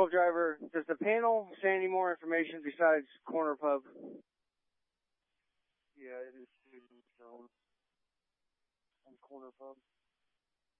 12 driver, does the panel say any more information besides corner pub? Yeah, it is Susan Jones on corner pub.